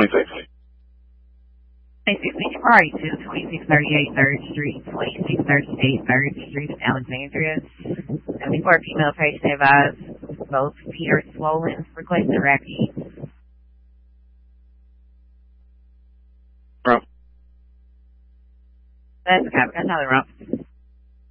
26. 26, priority to 2638 3rd Street, 2638 3rd Street in Alexandria. 74 female patient advised, both feet are swollen, requesting Iraqi. Rump. That's another rump.